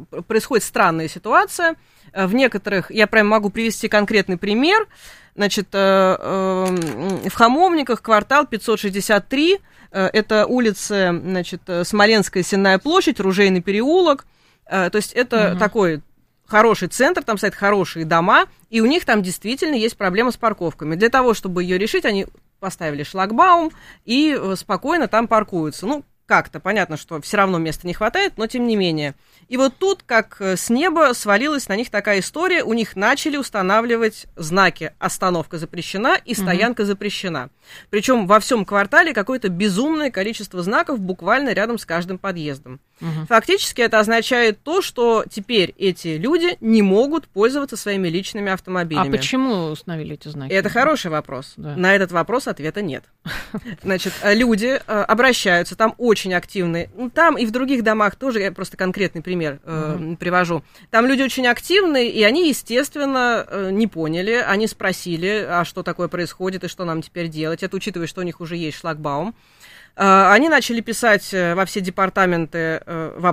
происходит странная ситуация. В некоторых, я прям могу привести конкретный пример, значит, в Хамовниках, квартал 563, это улица, значит, Смоленская Сенная площадь, Ружейный переулок, то есть это такой хороший центр, там стоят хорошие дома, и у них там действительно есть проблема с парковками. Для того, чтобы ее решить, они поставили шлагбаум и спокойно там паркуются. Ну, как-то понятно, что все равно места не хватает, но тем не менее. И вот тут, как с неба, свалилась на них такая история, у них начали устанавливать знаки «Остановка запрещена» и «Стоянка запрещена». Причем во всем квартале какое-то безумное количество знаков буквально рядом с каждым подъездом. Фактически это означает то, что теперь эти люди не могут пользоваться своими личными автомобилями. А почему установили эти знаки? Это хороший вопрос. Да. На этот вопрос ответа нет. Значит, люди обращаются, там очень активные. Там и в других домах тоже, я просто конкретный пример привожу. Там люди очень активные, и они, естественно, не поняли. Они спросили, а что такое происходит и что нам теперь делать. Это учитывая, что у них уже есть шлагбаум. Они начали писать во все департаменты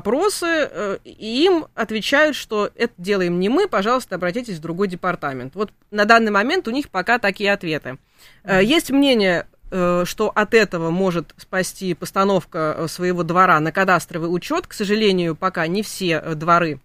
вопросы, и им отвечают, что это делаем не мы, пожалуйста, обратитесь в другой департамент. Вот на данный момент у них пока такие ответы. Есть мнение, что от этого может спасти постановка своего двора на кадастровый учет. К сожалению, пока не все дворы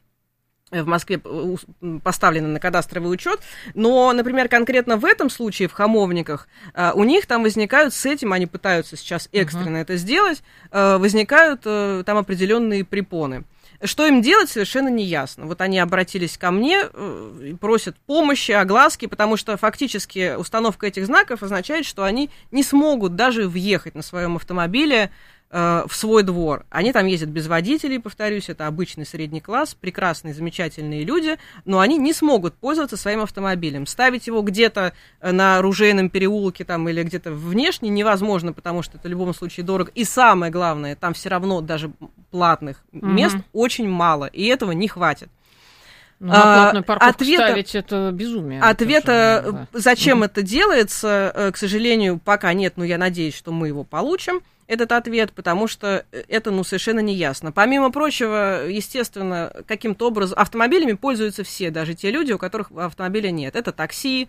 в Москве поставлены на кадастровый учет, но, например, конкретно в этом случае, в Хамовниках, у них там возникают с этим, они пытаются сейчас экстренно это сделать, возникают там определенные препоны. Что им делать, совершенно не ясно. Вот они обратились ко мне, просят помощи, огласки, потому что фактически установка этих знаков означает, что они не смогут даже въехать на своем автомобиле в свой двор. Они там ездят без водителей, повторюсь, это обычный средний класс, прекрасные, замечательные люди, но они не смогут пользоваться своим автомобилем. Ставить его где-то на Ружейном переулке там, или где-то внешне невозможно, потому что это в любом случае дорого. И самое главное, там все равно даже платных мест очень мало, и этого не хватит. Ну, на платную парковку ставить это безумие. Ответа, зачем это делается, к сожалению, пока нет, но я надеюсь, что мы его получим, этот ответ, потому что это, совершенно не ясно. Помимо прочего, естественно, каким-то образом автомобилями пользуются все, даже те люди, у которых автомобиля нет. Это такси,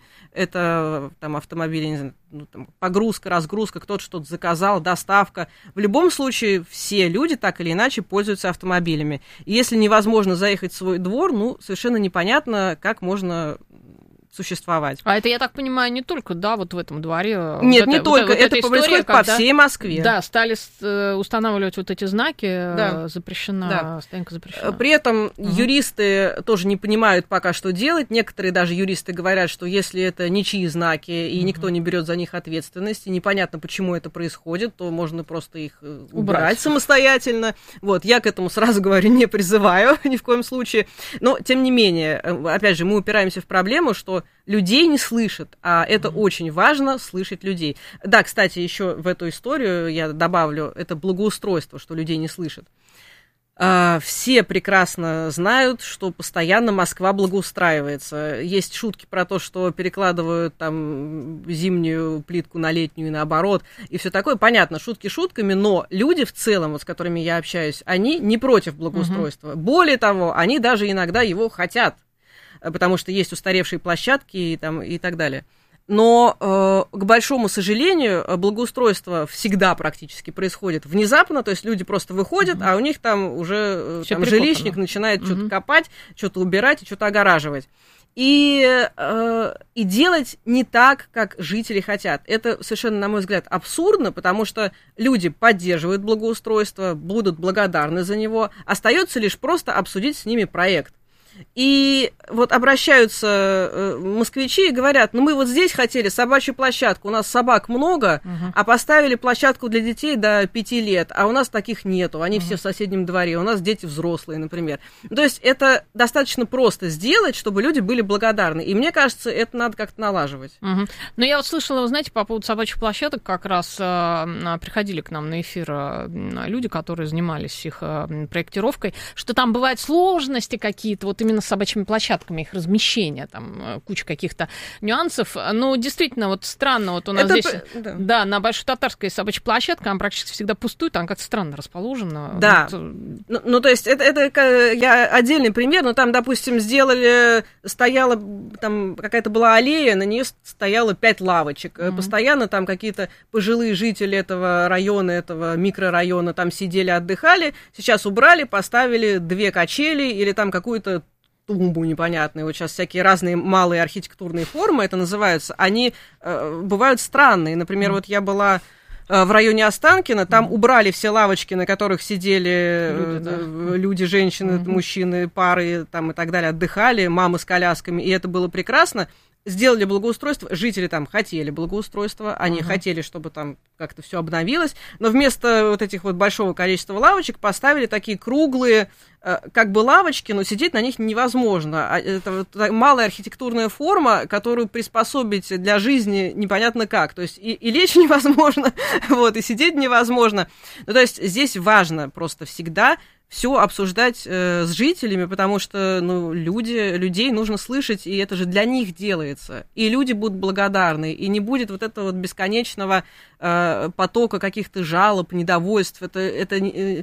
это там автомобили, не знаю, там, погрузка, разгрузка, кто-то что-то заказал, доставка. В любом случае, все люди так или иначе пользуются автомобилями. И если невозможно заехать в свой двор, совершенно непонятно, как можно существовать. А это, я так понимаю, не только, вот в этом дворе. Нет, не только. Это происходит по всей Москве. Да, стали устанавливать вот эти знаки, запрещена, стоянка запрещена. При этом юристы тоже не понимают пока, что делать. Некоторые даже юристы говорят, что если это ничьи знаки, и никто не берет за них ответственность, и непонятно, почему это происходит, то можно просто их убрать самостоятельно. Вот, я к этому, сразу говорю, не призываю ни в коем случае. Но, тем не менее, опять же, мы упираемся в проблему, что людей не слышат, а это очень важно, слышать людей. Да, кстати, еще в эту историю я добавлю, это благоустройство, что людей не слышат. Все прекрасно знают, что постоянно Москва благоустраивается. Есть шутки про то, что перекладывают там зимнюю плитку на летнюю и наоборот, и все такое. Понятно, шутки шутками, но люди в целом, с которыми я общаюсь, они не против благоустройства. Более того, они даже иногда его хотят, потому что есть устаревшие площадки и так далее. Но, к большому сожалению, благоустройство всегда практически происходит внезапно, то есть люди просто выходят, а у них там уже жилищник начинает что-то копать, что-то убирать и что-то огораживать. И делать не так, как жители хотят. Это совершенно, на мой взгляд, абсурдно, потому что люди поддерживают благоустройство, будут благодарны за него, остается лишь просто обсудить с ними проект. И вот обращаются москвичи и говорят, мы вот здесь хотели собачью площадку, у нас собак много, а поставили площадку для детей до 5 лет, а у нас таких нету, они все в соседнем дворе, у нас дети взрослые, например. То есть это достаточно просто сделать, чтобы люди были благодарны, и мне кажется, это надо как-то налаживать. Но я вот слышала, вы знаете, по поводу собачьих площадок, как раз приходили к нам на эфир люди, которые занимались их проектировкой, что там бывают сложности какие-то, вот именно с собачьими площадками, их размещение, там куча каких-то нюансов. Ну, действительно, вот странно, вот у нас здесь, да, на Большой Татарской собачья площадка, она практически всегда пустует, там как-то странно расположена. Да, вот. Ну, то есть, это я отдельный пример, но там, допустим, стояла, там какая-то была аллея, на нее стояло 5 лавочек, постоянно там какие-то пожилые жители этого района, этого микрорайона там сидели, отдыхали, сейчас убрали, поставили 2 качели или там какую-то тумбу непонятную. Вот сейчас всякие разные малые архитектурные формы, это называются, они бывают странные. Например, вот я была в районе Останкино, там убрали все лавочки, на которых сидели люди, женщины, мужчины, пары там, и так далее, отдыхали, мамы с колясками, и это было прекрасно. Сделали благоустройство, жители там хотели благоустройства, они хотели, чтобы там как-то все обновилось, но вместо вот этих вот большого количества лавочек поставили такие круглые, как бы лавочки, но сидеть на них невозможно. Это вот малая архитектурная форма, которую приспособить для жизни непонятно как. То есть и лечь невозможно, вот, и сидеть невозможно. Ну, то есть здесь важно просто всегда все обсуждать с жителями, потому что людей нужно слышать, и это же для них делается. И люди будут благодарны, и не будет вот этого вот бесконечного потока каких-то жалоб, недовольств. Это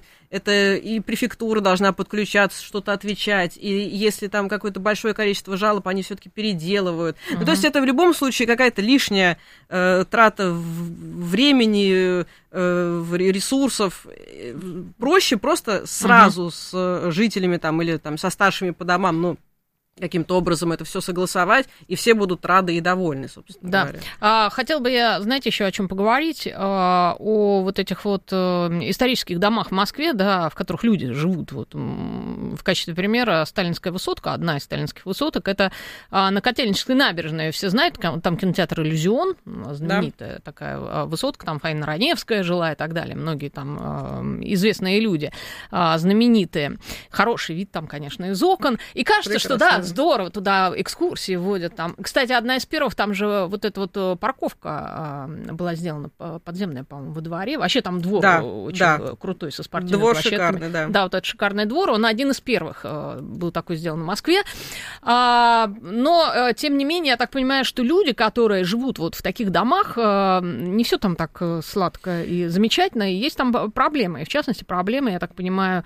и префектура должна подключаться, что-то отвечать. И если там какое-то большое количество жалоб, они все-таки переделывают. Ну, то есть это в любом случае какая-то лишняя трата времени, ресурсов. Проще просто сразу с жителями там, или там, со старшими по домам, каким-то образом это все согласовать, и все будут рады и довольны, собственно говоря. Хотела бы я, знаете, еще о чем поговорить, о вот этих вот исторических домах в Москве, да, в которых люди живут. Вот, в качестве примера Сталинская высотка, одна из сталинских высоток, это на Котельнической набережной, все знают, там кинотеатр «Иллюзион», знаменитая такая высотка, там Фаина Раневская жила и так далее, многие там известные люди, знаменитые. Хороший вид там, конечно, из окон, и кажется, что да, здорово, туда экскурсии водят. Там. Кстати, одна из первых, там же вот эта вот парковка была сделана подземная, по-моему, во дворе. Вообще там двор очень крутой, со спортивными площадками. Шикарный, да. Да, вот этот шикарный двор, он один из первых был такой сделан в Москве. Но, тем не менее, я так понимаю, что люди, которые живут вот в таких домах, не все там так сладко и замечательно, и есть там проблемы. И, в частности, проблемы, я так понимаю,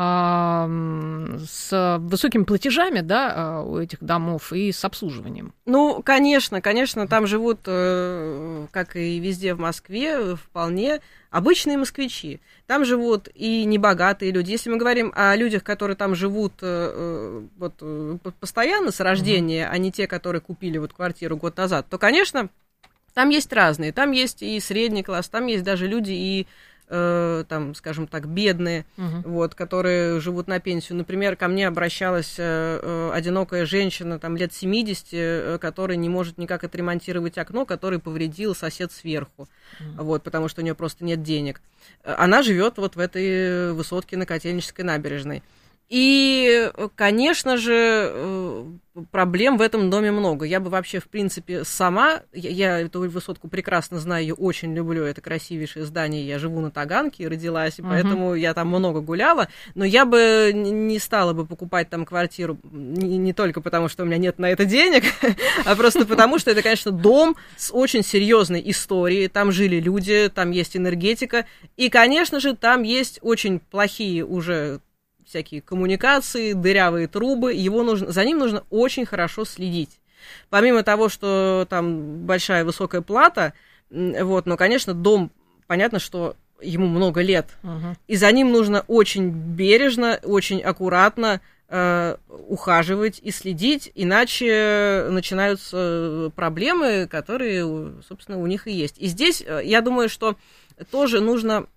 с высокими платежами, да, у этих домов и с обслуживанием. Ну, конечно, там живут, как и везде в Москве, вполне обычные москвичи. Там живут и небогатые люди. Если мы говорим о людях, которые там живут вот, постоянно с рождения, а не те, которые купили вот квартиру год назад, то, конечно, там есть разные. Там есть и средний класс, там есть даже люди и там, скажем так, бедные, вот, которые живут на пенсию. Например, ко мне обращалась одинокая женщина, там, лет 70, которая не может никак отремонтировать окно, которое повредил сосед сверху, вот, потому что у нее просто нет денег. Она живет вот в этой высотке на Котельнической набережной. И, конечно же, проблем в этом доме много. Я бы вообще, в принципе, сама, я эту высотку прекрасно знаю, ее очень люблю, это красивейшее здание, я живу на Таганке и родилась, и поэтому я там много гуляла, но я бы не стала бы покупать там квартиру не только потому, что у меня нет на это денег, а просто потому, что это, конечно, дом с очень серьезной историей, там жили люди, там есть энергетика, и, конечно же, там есть очень плохие уже всякие коммуникации, дырявые трубы, за ним нужно очень хорошо следить. Помимо того, что там большая высокая плата, вот, но, конечно, дом, понятно, что ему много лет, и за ним нужно очень бережно, очень аккуратно ухаживать и следить, иначе начинаются проблемы, которые, собственно, у них и есть. И здесь, я думаю, что тоже нужно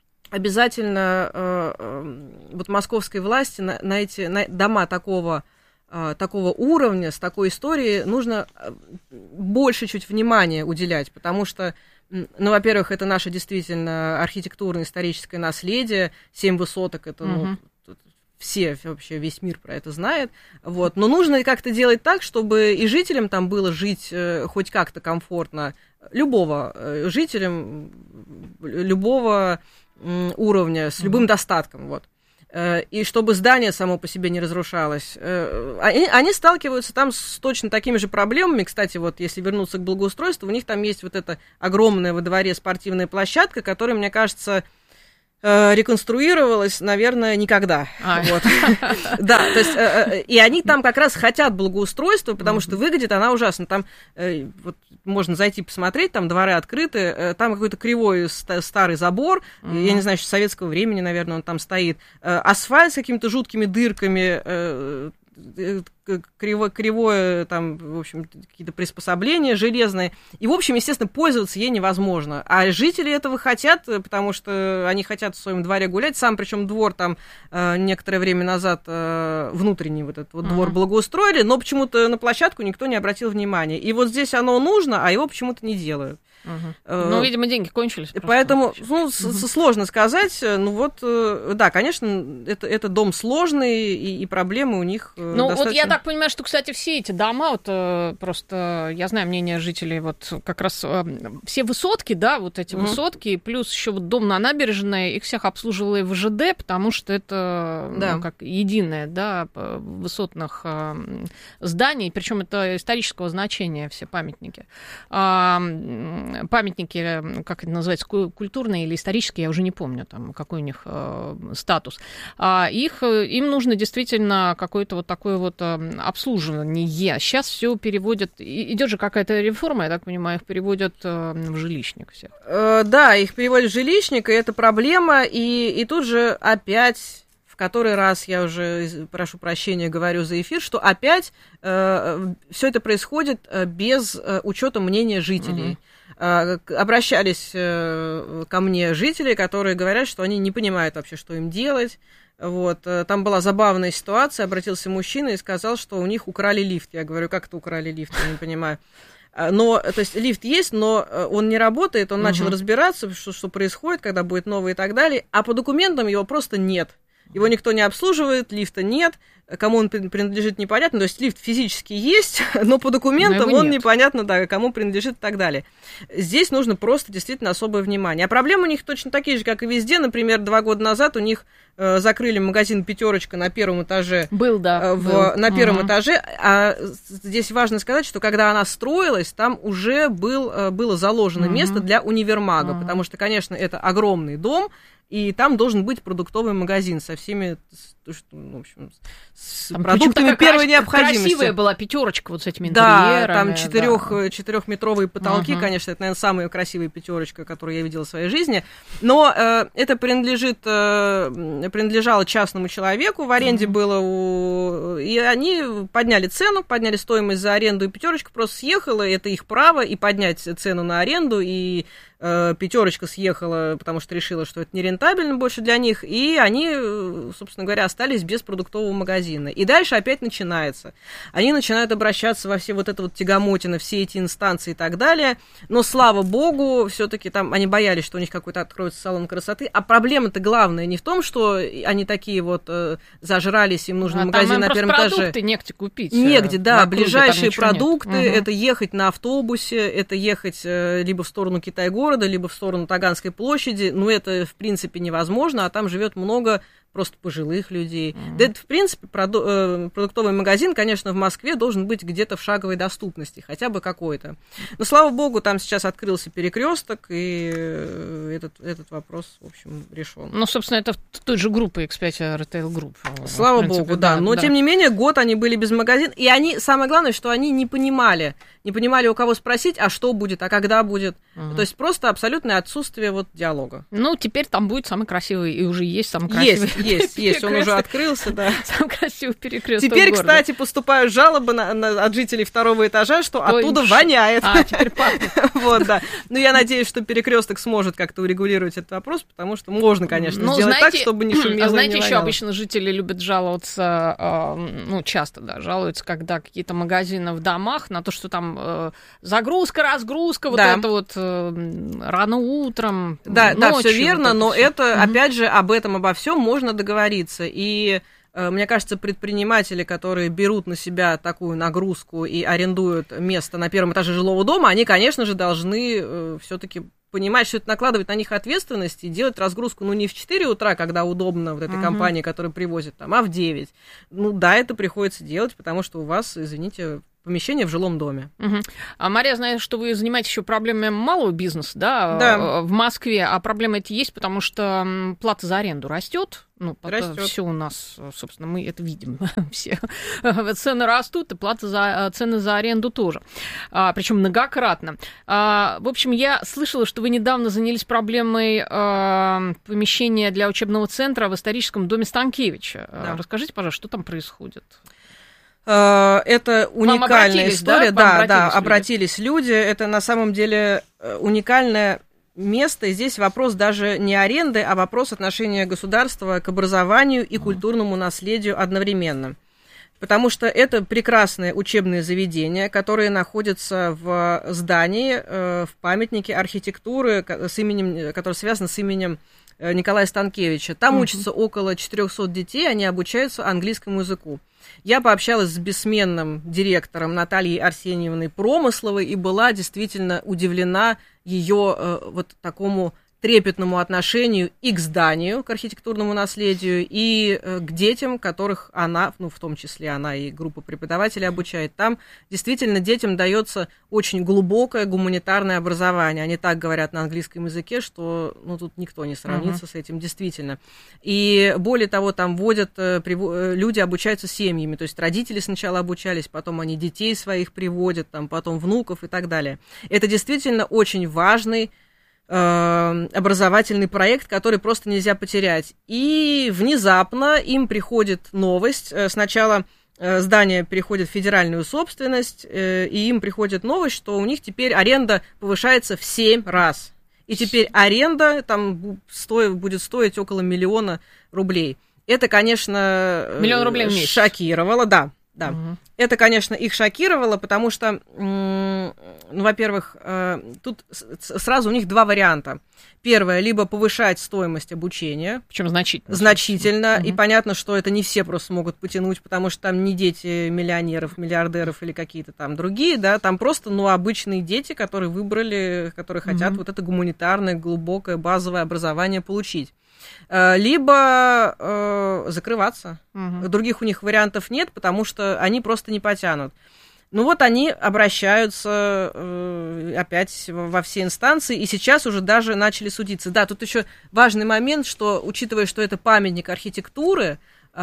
обязательно вот московской власти на эти дома такого уровня, с такой историей, нужно больше чуть внимания уделять, потому что, ну, во-первых, это наше действительно архитектурно-историческое наследие, 7 высоток, это, все, вообще весь мир про это знает, вот, но нужно как-то делать так, чтобы и жителям там было жить хоть как-то комфортно, жителям любого уровня, с любым достатком, вот. и чтобы здание само по себе не разрушалось. Они сталкиваются там с точно такими же проблемами. Кстати, вот если вернуться к благоустройству, у них там есть вот эта огромная во дворе спортивная площадка, которая, мне кажется, реконструировалась, наверное, никогда. Вот. Да, то есть, и они там как раз хотят благоустройства, потому что выглядит она ужасно. Там вот, можно зайти посмотреть, там дворы открыты, там какой-то кривой старый забор, я не знаю, еще советского времени, наверное, он там стоит, асфальт с какими-то жуткими дырками, кривое, там, в общем, какие-то приспособления железные. И, в общем, естественно, пользоваться ей невозможно. А жители этого хотят, потому что они хотят в своем дворе гулять. Сам, причем двор там некоторое время назад, внутренний вот этот вот двор благоустроили, но почему-то на площадку никто не обратил внимания. И вот здесь оно нужно, а его почему-то не делают. Ну, видимо, деньги кончились. Поэтому, сложно сказать. Ну вот, да, конечно, это дом сложный, и проблемы у них достаточно... Вот я так понимаю, что, кстати, все эти дома, вот просто, я знаю мнение жителей, вот как раз все высотки, да, вот эти высотки, плюс еще вот дом на набережной, их всех обслуживала и ВЖД, потому что это, ну, как единое, да, высотных зданий, причем это исторического значения все памятники. Памятники, как это называется, культурные или исторические, я уже не помню, там, какой у них статус. Им нужно действительно какое-то вот такое вот обслуживание. Сейчас все переводят, идет же какая-то реформа, я так понимаю, их переводят в жилищник всех. Да, их переводят в жилищник, и это проблема, и тут же опять... В который раз я уже, прошу прощения, говорю за эфир, что опять все это происходит без учета мнения жителей. Обращались ко мне жители, которые говорят, что они не понимают вообще, что им делать. Вот. Там была забавная ситуация, обратился мужчина и сказал, что у них украли лифт. Я говорю, как это украли лифт, я не понимаю. Но, то есть лифт есть, но он не работает, он начал разбираться, что происходит, когда будет новый и так далее, а по документам его просто нет. Его никто не обслуживает, лифта нет, кому он принадлежит, непонятно. То есть лифт физически есть, но по документам он непонятно, да, кому принадлежит и так далее. Здесь нужно просто действительно особое внимание. А проблемы у них точно такие же, как и везде. Например, 2 года назад у них закрыли магазин «Пятерочка» на первом этаже. Был, да. На первом этаже. А здесь важно сказать, что когда она строилась, там уже было заложено место для универмага, потому что, конечно, это огромный дом, и там должен быть продуктовый магазин со всеми, в общем, с продуктами первой необходимости. Красивая была «Пятерочка» вот с этими интерьерами. Да, там 4-метровые потолки, конечно, это, наверное, самая красивая «Пятерочка», которую я видела в своей жизни. Но это принадлежало частному человеку, в аренде было, и они подняли цену, подняли стоимость за аренду, и «Пятерочка» просто съехала, это их право, и поднять цену на аренду, и «Пятерочка» съехала, потому что решила, что это нерентабельно больше для них, и они, собственно говоря, остались без продуктового магазина. И дальше опять начинается. Они начинают обращаться во все вот это вот тягомотины, все эти инстанции и так далее, но, слава богу, все-таки там они боялись, что у них какой-то откроется салон красоты, а проблема-то главная не в том, что они такие вот зажрались, им нужен магазин на первом этаже. Продукты негде купить. Негде, да, ближайшие продукты, это ехать на автобусе, это ехать либо в сторону Китай-города, либо в сторону Таганской площади, ну, это, в принципе, невозможно, а там живет много просто пожилых людей. Да это, в принципе, продуктовый магазин, конечно, в Москве должен быть где-то в шаговой доступности, хотя бы какой-то. Но, слава богу, там сейчас открылся перекресток, и этот вопрос, в общем, решен. Ну, собственно, это той же группы X5 Retail Group. Слава богу, да. Но, тем не менее, год они были без магазина, и они, самое главное, что они не понимали, у кого спросить, а что будет, а когда будет. То есть просто абсолютное отсутствие вот диалога. Ну, теперь там будет самый красивый, и уже есть самый красивый. Есть, он уже открылся, да. Самый красивый перекресток. Теперь, кстати, поступают жалобы от жителей 2-го этажа, что оттуда воняет. Теперь пахнет. Вот, да. Но я надеюсь, что перекресток сможет как-то урегулировать этот вопрос, потому что можно, конечно, сделать так, чтобы не шумело и не воняло. Знаете, еще обычно жители любят жаловаться, часто, да, жалуются, когда какие-то магазины в домах на то, что там загрузка, разгрузка, вот это вот рано утром, да, все верно, но это, опять же, обо всем можно договориться. И Мне кажется, предприниматели, которые берут на себя такую нагрузку и арендуют место на первом этаже жилого дома, они, конечно же, должны все-таки понимать, что это накладывает на них ответственность и делать разгрузку, не в 4 утра, когда удобно вот этой компании, которая привозит там, а в 9. Да, это приходится делать, потому что у вас, извините, помещение в жилом доме. А Мария, знаю, что вы занимаетесь еще проблемами малого бизнеса, да, в Москве, а проблема эти есть, потому что плата за аренду растет. Растет. Все у нас, собственно, мы это видим все. Цены растут, и цены за аренду тоже. Причем многократно. В общем, я слышала, что вы недавно занялись проблемой помещения для учебного центра в историческом доме Станкевича. Да. Расскажите, пожалуйста, что там происходит? Это уникальная история. Да, обратились люди. Это на самом деле уникальное место. И здесь вопрос даже не аренды, а вопрос отношения государства к образованию и культурному наследию одновременно. Потому что это прекрасное учебное заведение, которое находится в здании, в памятнике архитектуры, который связан с именем Николая Станкевича. Там учатся около 400 детей, они обучаются английскому языку. Я пообщалась с бессменным директором Натальей Арсеньевной Промысловой и была действительно удивлена ее вот такому трепетному отношению и к зданию, к архитектурному наследию, и к детям, которых она, в том числе она и группа преподавателей обучает. Там действительно детям дается очень глубокое гуманитарное образование. Они так говорят на английском языке, что тут никто не сравнится с этим, действительно. И более того, там люди обучаются семьями, то есть родители сначала обучались, потом они детей своих приводят, потом внуков и так далее. Это действительно очень важный образовательный проект, который просто нельзя потерять. И внезапно им приходит новость. Сначала здание переходит в федеральную собственность, и им приходит новость, что у них теперь аренда повышается в 7 раз. И теперь аренда там будет стоить около 1 000 000 рублей. Это, конечно, 1 000 000 рублей в месяц. Шокировало, да. Это, конечно, их шокировало, потому что, во-первых, тут сразу у них 2 варианта. Первое, либо повышать стоимость обучения. Причем значительно. И понятно, что это не все просто могут потянуть, потому что там не дети миллионеров, миллиардеров или какие-то там другие, да, там просто, обычные дети, которые выбрали, которые хотят вот это гуманитарное, глубокое, базовое образование получить. Либо закрываться. Других у них вариантов нет, потому что они просто не потянут. Они обращаются опять во все инстанции, и сейчас уже даже начали судиться. Да, тут еще важный момент, что, учитывая, что это памятник архитектуры,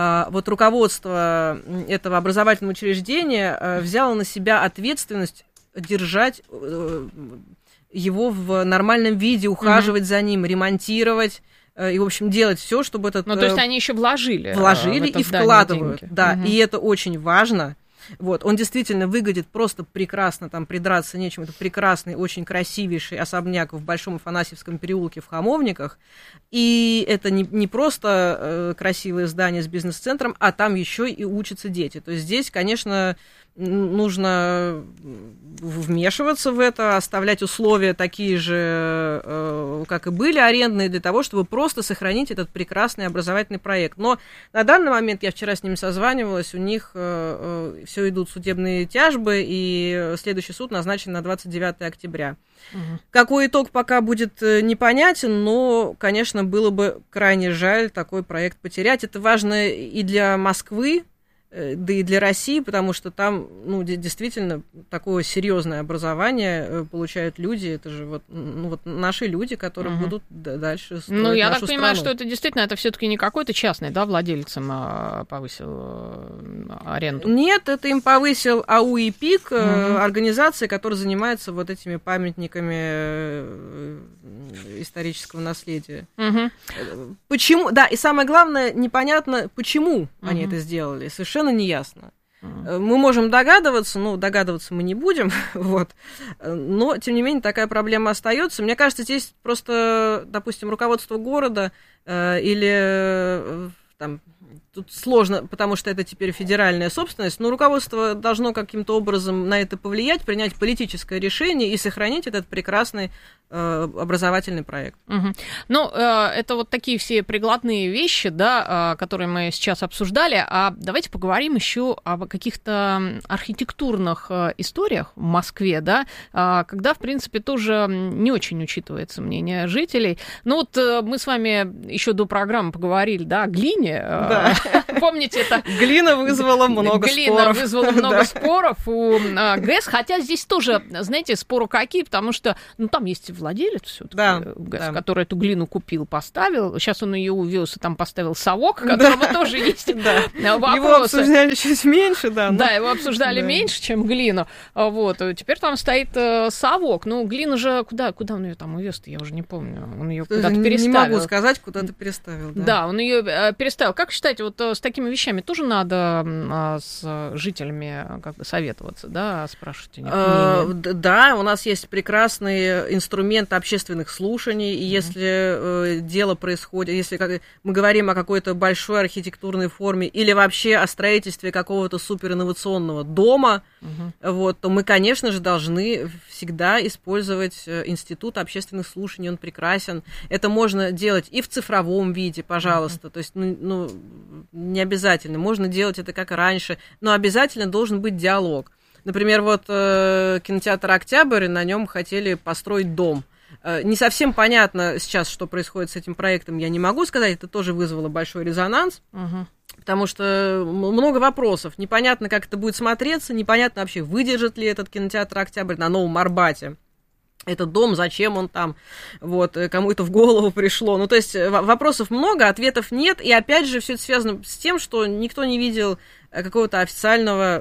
руководство этого образовательного учреждения взяло на себя ответственность держать его в нормальном виде, ухаживать за ним, ремонтировать. И, в общем, делать все, чтобы этот... то есть они еще вложили и вкладывают. Да, и это очень важно. Он действительно выглядит просто прекрасно, там придраться нечем. Это прекрасный, очень красивейший особняк в Большом Афанасьевском переулке в Хамовниках. И это не просто красивое здание с бизнес-центром, а там еще и учатся дети. То есть здесь, конечно, нужно вмешиваться в это, оставлять условия такие же, как и были, арендные, для того, чтобы просто сохранить этот прекрасный образовательный проект. Но на данный момент, я вчера с ними созванивалась, у них все идут судебные тяжбы, и следующий суд назначен на 29 октября. Какой итог пока будет непонятен, но, конечно, было бы крайне жаль такой проект потерять. Это важно и для Москвы, да и для России, потому что там, действительно, такое серьезное образование получают люди. Это же наши люди, которые будут дальше строить нашу я так страну. понимаю, что это действительно, это все-таки не какой-то частный, да, владелец им повысил аренду? Нет, это им повысил АУ и ПИК, организация, которая занимается вот этими памятниками исторического наследия. Почему? Да, и самое главное, непонятно, почему они это сделали. Совершенно неясно. Мы можем догадываться, догадываться мы не будем, но, тем не менее, такая проблема остается. Мне кажется, здесь просто, допустим, руководство города или тут сложно, потому что это теперь федеральная собственность, но руководство должно каким-то образом на это повлиять, принять политическое решение и сохранить этот прекрасный образовательный проект. Угу. Ну, это вот такие все прикладные вещи, да, которые мы сейчас обсуждали. А давайте поговорим еще об каких-то архитектурных историях в Москве, да, когда, в принципе, тоже не очень учитывается мнение жителей. Ну, вот мы с вами еще до программы поговорили, да, о глине. Да. Помните это? Глина вызвала много споров. Глина вызвала много споров у ГЭС, хотя здесь тоже, знаете, споры какие, потому что, ну, там есть владелец все-таки, ГЭС, который эту глину купил, поставил. Сейчас он ее увез и там поставил совок, которому тоже есть вопросы. Его обсуждали чуть меньше, да. Да, его обсуждали меньше, чем глину. Вот. Теперь там стоит совок. Ну, глина же... Куда он ее там увез-то? Я уже не помню. Он ее куда-то переставил. Не могу сказать, куда-то переставил. Да, он ее переставил. Как считаете, вот с такими вещами тоже надо с жителями как бы советоваться, да, спрашивать у них мнение? Да, у нас есть прекрасный инструмент общественных слушаний, и если дело происходит, если мы говорим о какой-то большой архитектурной форме или вообще о строительстве какого-то суперинновационного дома, вот, то мы, конечно же, должны всегда использовать институт общественных слушаний, он прекрасен. Это можно делать и в цифровом виде, пожалуйста, то есть, ну, не обязательно, можно делать это как и раньше, но обязательно должен быть диалог. Например, вот кинотеатр «Октябрь», на нем хотели построить дом. Не совсем понятно сейчас, что происходит с этим проектом, я не могу сказать, это тоже вызвало большой резонанс, потому что много вопросов. Непонятно, как это будет смотреться, непонятно вообще, выдержит ли этот кинотеатр «Октябрь» на Новом Арбате. Этот дом, зачем он там, вот, кому это в голову пришло. Ну, то есть вопросов много, ответов нет, и опять же все это связано с тем, что никто не видел какого-то официального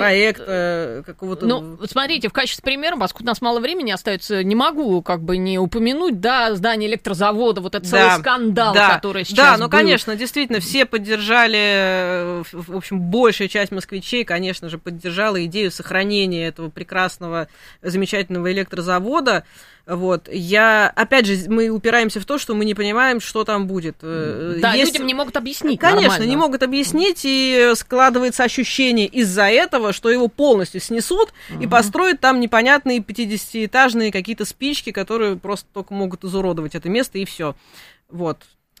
проекта, какого-то... Ну, смотрите, в качестве примера, поскольку у нас мало времени остается, не могу как бы не упомянуть, да, здание электрозавода, вот этот целый скандал, который сейчас был. Конечно, действительно, все поддержали, в общем, большая часть москвичей, конечно же, поддержала идею сохранения этого прекрасного, замечательного электрозавода. Вот. Опять же, мы упираемся в то, что мы не понимаем, что там будет. Да, людям не могут объяснить. Конечно, нормально. Не могут объяснить, и складывается ощущение из-за этого, что его полностью снесут и построят там непонятные 50-этажные какие-то спички, которые просто только могут изуродовать это место, и все. Вот.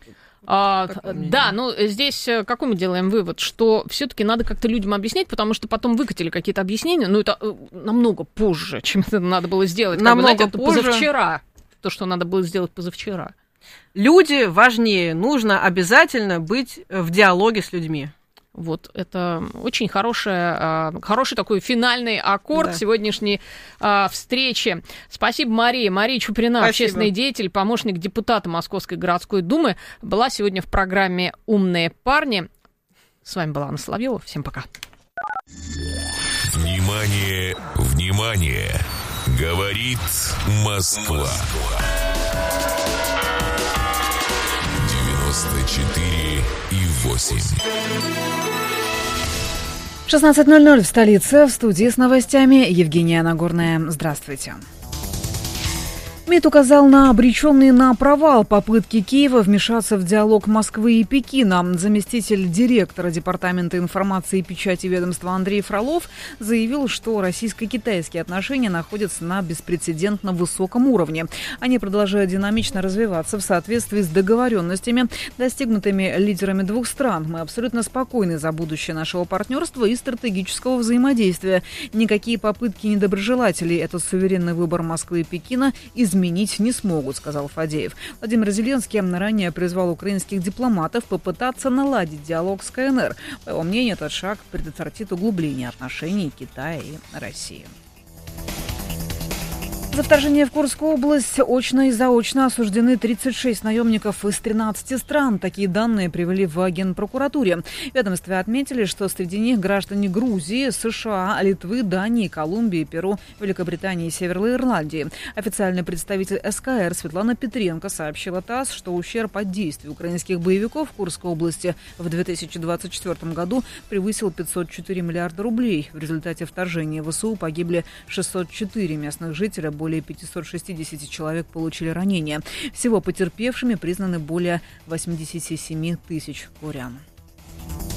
Да, ну здесь какой мы делаем вывод, что все-таки надо как-то людям объяснять, потому что потом выкатили какие-то объяснения, но это намного позже, чем это надо было сделать. Намного позже. Позавчера, то, что надо было сделать позавчера. Люди важнее, нужно обязательно быть в диалоге с людьми. Вот, это очень хороший такой финальный аккорд сегодняшней встречи. Спасибо, Мария. Мария Чуприна, общественный деятель, помощник депутата Московской городской думы, была сегодня в программе «Умные парни». С вами была Анна Соловьева. Всем пока. Внимание, внимание! Говорит Москва. 94,8. 16:00 в столице. В студии с новостями Евгения Нагорная. Здравствуйте. МИД указал на обреченные на провал попытки Киева вмешаться в диалог Москвы и Пекина. Заместитель директора Департамента информации и печати ведомства Андрей Фролов заявил, что российско-китайские отношения находятся на беспрецедентно высоком уровне. Они продолжают динамично развиваться в соответствии с договоренностями, достигнутыми лидерами двух стран. Мы абсолютно спокойны за будущее нашего партнерства и стратегического взаимодействия. Никакие попытки недоброжелателей, это суверенный выбор Москвы и Пекина, изменить не смогут, сказал Фадеев. Владимир Зеленский ранее призвал украинских дипломатов попытаться наладить диалог с КНР. По его мнению, этот шаг предотвратит углубление отношений Китая и России. За вторжение в Курскую область очно и заочно осуждены 36 наемников из 13 стран. Такие данные привели в Генпрокуратуре. В ведомстве отметили, что среди них граждане Грузии, США, Литвы, Дании, Колумбии, Перу, Великобритании и Северной Ирландии. Официальный представитель СКР Светлана Петренко сообщила ТАСС, что ущерб от действий украинских боевиков в Курской области в 2024 году превысил 504 миллиарда рублей. В результате вторжения в ВСУ погибли 604 местных жителя, более 560 человек получили ранения. Всего потерпевшими признаны более 87 тысяч горян.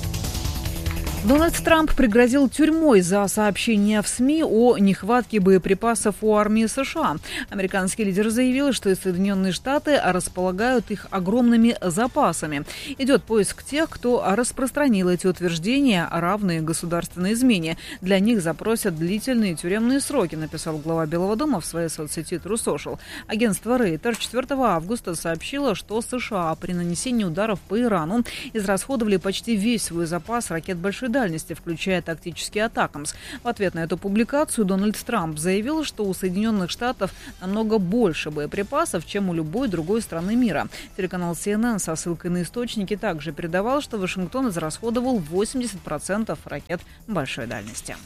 Дональд Трамп пригрозил тюрьмой за сообщение в СМИ о нехватке боеприпасов у армии США. Американский лидер заявил, что Соединенные Штаты располагают их огромными запасами. Идет поиск тех, кто распространил эти утверждения, равные государственной измене. Для них запросят длительные тюремные сроки, написал глава Белого дома в своей соцсети True Social. Агентство Reuters 4 августа сообщило, что США при нанесении ударов по Ирану израсходовали почти весь свой запас ракет большой дальности, включая тактический «Атакамс». В ответ на эту публикацию Дональд Трамп заявил, что у Соединенных Штатов намного больше боеприпасов, чем у любой другой страны мира. Телеканал CNN со ссылкой на источники также передавал, что Вашингтон израсходовал 80% ракет большой дальности.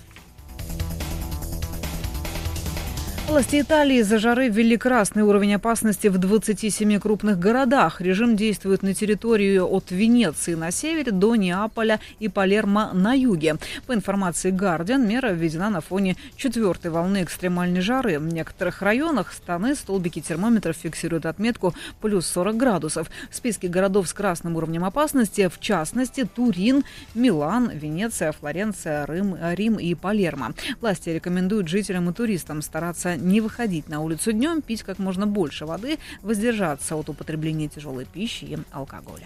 Власти Италии из-за жары ввели красный уровень опасности в 27 крупных городах. Режим действует на территории от Венеции на севере до Неаполя и Палермо на юге. По информации Guardian, мера введена на фоне 4-й волны экстремальной жары. В некоторых районах страны столбики термометров фиксируют отметку плюс 40 градусов. В списке городов с красным уровнем опасности, в частности, Турин, Милан, Венеция, Флоренция, Рим и Палермо. Власти рекомендуют жителям и туристам стараться не выходить на улицу днем, пить как можно больше воды, воздержаться от употребления тяжелой пищи и алкоголя.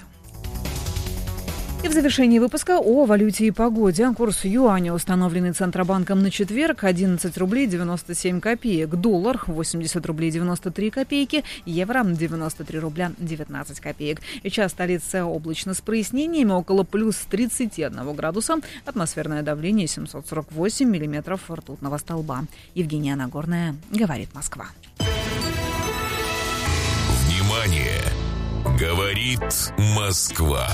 И в завершении выпуска о валюте и погоде. Курс юаня, установленный Центробанком на четверг, 11 рублей 97 копеек. Доллар 80 рублей 93 копейки. Евро 93 рубля 19 копеек. Сейчас столица облачно с прояснениями, около плюс 31 градуса. Атмосферное давление 748 миллиметров ртутного столба. Евгения Нагорная, говорит Москва. Внимание! Говорит Москва.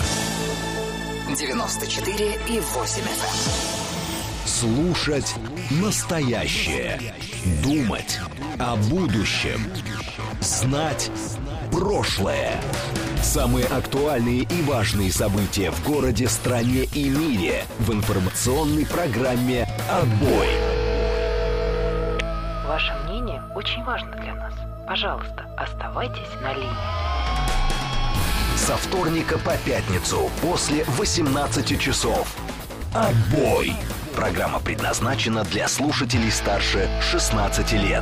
94,8 FM. Слушать настоящее. Думать о будущем. Знать прошлое. Самые актуальные и важные события в городе, стране и мире в информационной программе «Отбой». Ваше мнение очень важно для нас. Пожалуйста, оставайтесь на линии. Со вторника по пятницу после 18 часов. «Отбой». Программа предназначена для слушателей старше 16 лет.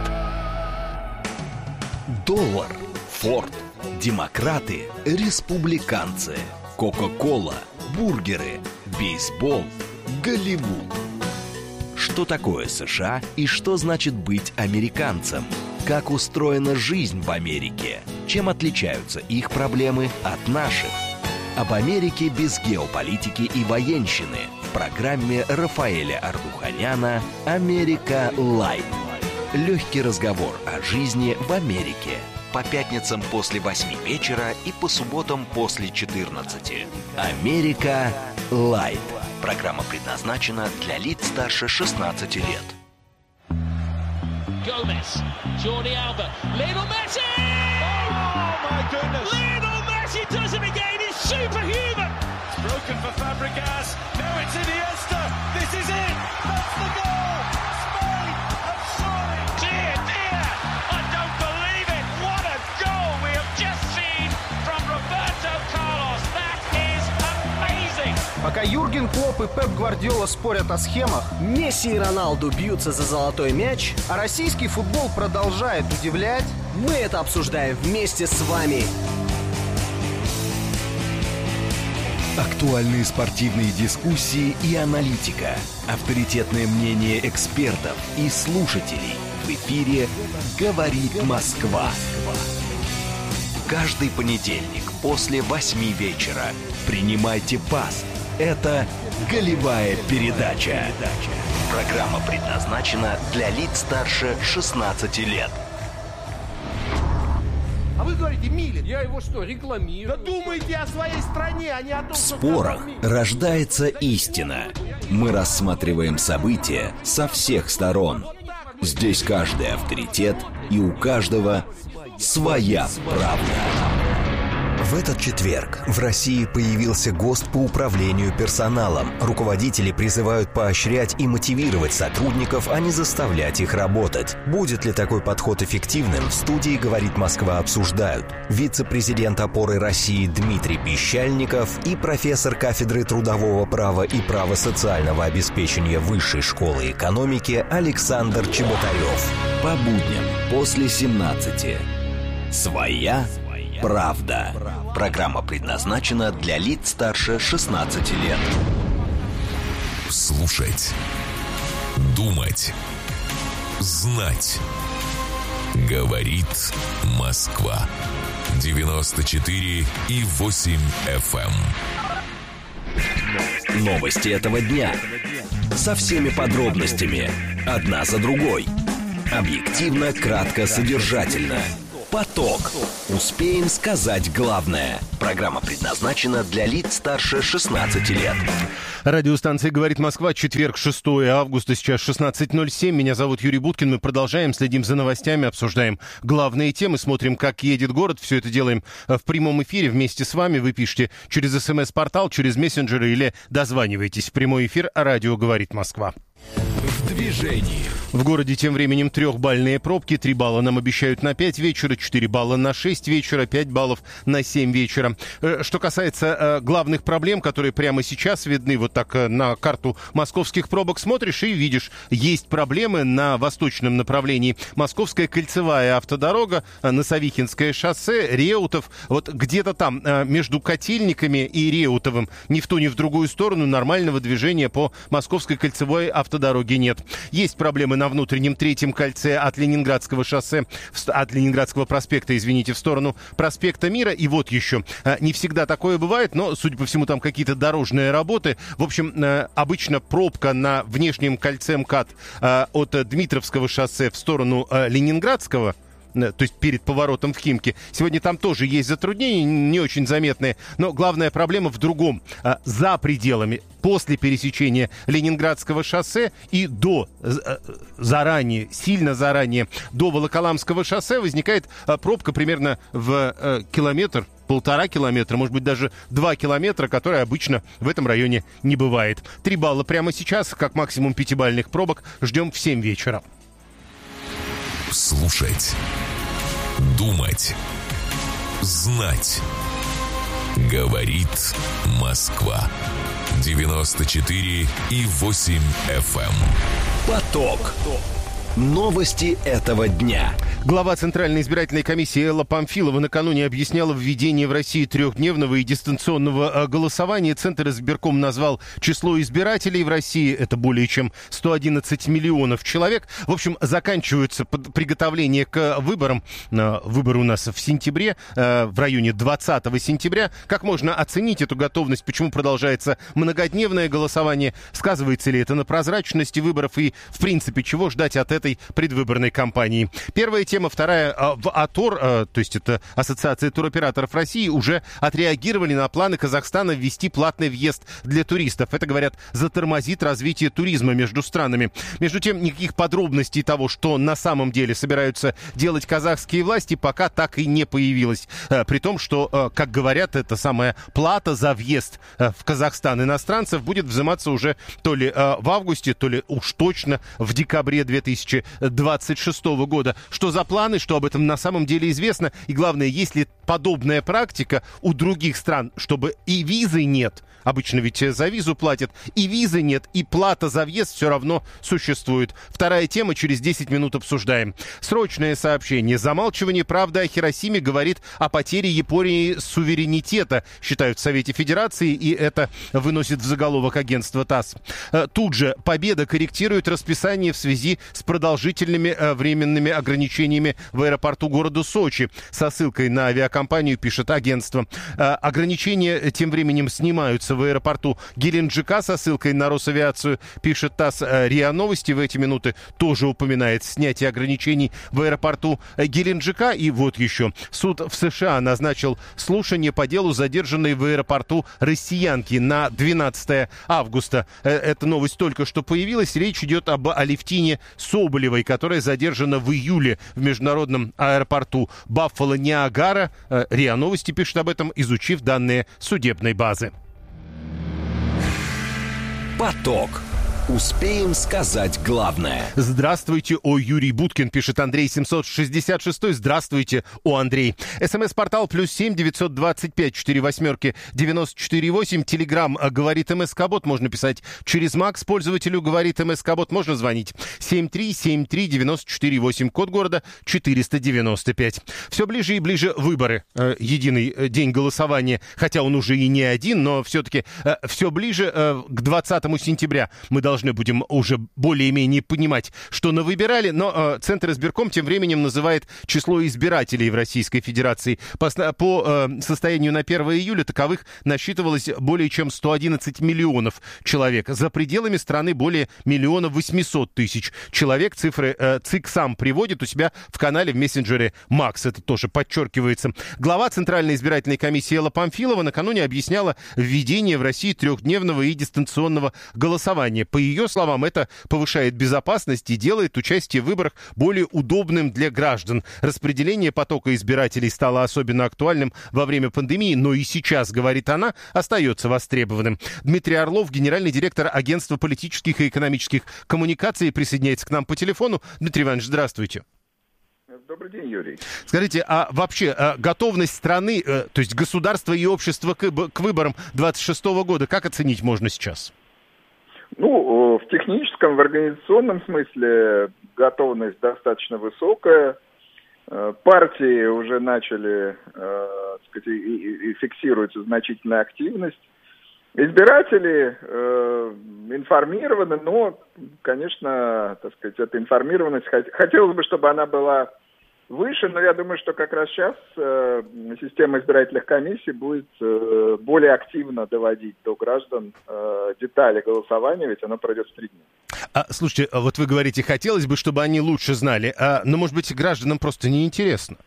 Доллар, Форд, демократы, республиканцы, Кока-кола, бургеры, бейсбол, Голливуд. Что такое США и что значит быть американцем? Как устроена жизнь в Америке? Чем отличаются их проблемы от наших? Об Америке без геополитики и военщины в программе Рафаэля Ардуханяна «Америка Лайт». Легкий разговор о жизни в Америке. По пятницам после 8 вечера и по субботам после 14. «Америка Лайт». Программа предназначена для лиц старше 16 лет. Gomez, Jordi Alba, Lionel Messi! Oh my goodness! Lionel Messi does it again, he's superhuman! It's broken for Fabregas, now it's Iniesta, this is it! That's the goal! Spain have scored! Dear, dear! I don't believe it! What a goal we have just seen from Roberto Carlos! That is amazing! Пока Юрген Клопп и Пеп Гвардиола спорят о схемах, Месси и Роналду бьются за золотой мяч, а российский футбол продолжает удивлять, мы это обсуждаем вместе с вами. Актуальные спортивные дискуссии и аналитика. Авторитетное мнение экспертов и слушателей. В эфире «Говорит Москва». Каждый понедельник после 8 вечера. Принимайте пас. Это «Голевая передача». Программа предназначена для лиц старше 16 лет. А вы говорите, Милин, я его что, рекламирую? Да думайте о своей стране, а не о том, В спорах рождается истина. Мы рассматриваем события со всех сторон. Здесь каждый авторитет, и у каждого своя правда. В этот четверг в России появился ГОСТ по управлению персоналом. Руководители призывают поощрять и мотивировать сотрудников, а не заставлять их работать. Будет ли такой подход эффективным, в студии «Говорит Москва» обсуждают вице-президент «Опоры России» Дмитрий Пещальников и профессор кафедры трудового права и права социального обеспечения Высшей школы экономики Александр Чеботарев. По будням после 17. Своя правда. Программа предназначена для лиц старше 16 лет. Слушать. Думать. Знать. Говорит Москва. 94,8 FM. Новости этого дня. Со всеми подробностями. Одна за другой. Объективно, кратко, содержательно. Поток. Успеем сказать главное. Программа предназначена для лиц старше 16 лет. Радиостанция «Говорит Москва», четверг, 6 августа, сейчас 16:07. Меня зовут Юрий Буткин. Мы продолжаем, следим за новостями, обсуждаем главные темы, смотрим, как едет город. Все это делаем в прямом эфире вместе с вами. Вы пишите через СМС-портал, через мессенджеры или дозваниваетесь в прямой эфир «Радио Говорит Москва». В движении. В городе тем временем 3-бальные пробки. 3 балла нам обещают на 5 вечера, 4 балла на 6 вечера, 5 баллов на 7 вечера. Что касается главных проблем, которые прямо сейчас видны, вот так на карту московских пробок смотришь и видишь, есть проблемы на восточном направлении. Московская кольцевая автодорога, Носовихинское шоссе, Реутов. Вот где-то там между Котельниками и Реутовым ни в ту, ни в другую сторону нормального движения по Московской кольцевой автодороге нет. Есть проблемы на внутреннем третьем кольце от Ленинградского шоссе, от Ленинградского проспекта, извините, в сторону проспекта Мира. И вот еще. Не всегда такое бывает, но, судя по всему, там какие-то дорожные работы. В общем, обычно пробка на внешнем кольце МКАД от Дмитровского шоссе в сторону Ленинградского, то есть перед поворотом в Химки. Сегодня там тоже есть затруднения, не очень заметные, но главная проблема в другом. За пределами, после пересечения Ленинградского шоссе и до заранее, сильно заранее, до Волоколамского шоссе возникает пробка примерно в километр, 1,5 километра, может быть, даже 2 километра, которые обычно в этом районе не бывает. 3 балла прямо сейчас, как максимум 5-бальных пробок, ждем в 7 вечера. Слушать. Думать. Знать. Говорит Москва. 94,8 FM. Поток. Новости этого дня. Глава Центральной избирательной комиссии Элла Памфилова накануне объясняла введение в России 3-дневного и дистанционного голосования. Центр избирком назвал число избирателей в России. Это более чем 111 миллионов человек. В общем, заканчиваются приготовления к выборам. Выборы у нас в сентябре, в районе 20 сентября. Как можно оценить эту готовность? Почему продолжается многодневное голосование? Сказывается ли это на прозрачности выборов? И, в принципе, чего ждать от этой предвыборной кампании? Первая тема. Вторая. В АТОР, то есть это Ассоциация туроператоров России, уже отреагировали на планы Казахстана ввести платный въезд для туристов. Это, говорят, затормозит развитие туризма между странами. Между тем, никаких подробностей того, что на самом деле собираются делать казахские власти, пока так и не появилось. При том, что, как говорят, эта самая плата за въезд в Казахстан иностранцев будет взиматься уже то ли в августе, то ли уж точно в декабре 2026 года. Что за планы, что об этом на самом деле известно, и главное, есть ли подобная практика у других стран, чтобы и визы нет, обычно ведь за визу платят, и визы нет, и плата за въезд все равно существует. Вторая тема, через 10 минут обсуждаем. Срочное сообщение. Замалчивание правды о Хиросиме говорит о потере Японии суверенитета, считают в Совете Федерации, и это выносит в заголовок агентства ТАСС. Тут же Победа корректирует расписание в связи с продолжительными временными ограничениями в аэропорту города Сочи. Со ссылкой на авиакомпанию пишет агентство. Ограничения тем временем снимаются в аэропорту Геленджика. Со ссылкой на Росавиацию пишет ТАСС. РИА Новости в эти минуты тоже упоминает снятие ограничений в аэропорту Геленджика. И вот еще. Суд в США назначил слушание по делу задержанной в аэропорту россиянки на 12 августа. Эта новость только что появилась. Речь идет об Алевтине Соболевой, которая задержана в июле в международном аэропорту Баффало-Ниагара. РИА Новости пишет об этом, изучив данные судебной базы. Поток. Успеем сказать главное. Здравствуйте, Юрий Буткин, пишет Андрей 766. Здравствуйте, Андрей. СМС-портал +7 925 48 94 8. Телеграм говорит МСК-бот. Можно писать через Макс. Пользователю говорит МСК-бот. Можно звонить 7373 94 8. Код города 495. Все ближе и ближе выборы. Единый день голосования. Хотя он уже и не один, но все-таки все ближе к 20 сентября. Мы должны будем уже более-менее понимать, что навыбирали, но Центр избирком тем временем называет число избирателей в Российской Федерации. По состоянию на 1 июля таковых насчитывалось более чем 111 миллионов человек. За пределами страны более 1 800 000 человек. Цифры ЦИК сам приводит у себя в канале в мессенджере Макс. Это тоже подчеркивается. Глава Центральной избирательной комиссии Элла Памфилова накануне объясняла введение в России 3-дневного и дистанционного голосования. По ее словам, это повышает безопасность и делает участие в выборах более удобным для граждан. Распределение потока избирателей стало особенно актуальным во время пандемии, но и сейчас, говорит она, остается востребованным. Дмитрий Орлов, генеральный директор Агентства политических и экономических коммуникаций, присоединяется к нам по телефону. Дмитрий Иванович, здравствуйте. Добрый день, Юрий. Скажите, а вообще готовность страны, то есть государства и общества к выборам 2026 года, как оценить можно сейчас? Ну, в техническом, в организационном смысле готовность достаточно высокая. Партии уже начали, так сказать, и фиксируется значительная активность. Избиратели информированы, но, конечно, так сказать, эта информированность, хотелось бы, чтобы она была выше, но я думаю, что как раз сейчас система избирательных комиссий будет более активно доводить до граждан детали голосования, ведь оно пройдет в 3 дня. Слушайте, вот вы говорите, хотелось бы, чтобы они лучше знали, но, может быть, гражданам просто неинтересно?